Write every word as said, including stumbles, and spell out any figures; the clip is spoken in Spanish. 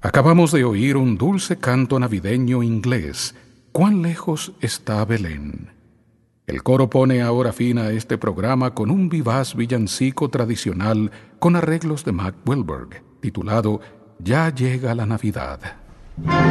Acabamos de oír un dulce canto navideño inglés, ¿Cuán lejos está Belén? El coro pone ahora fin a este programa con un vivaz villancico tradicional con arreglos de Mac Wilberg, titulado Ya llega la Navidad.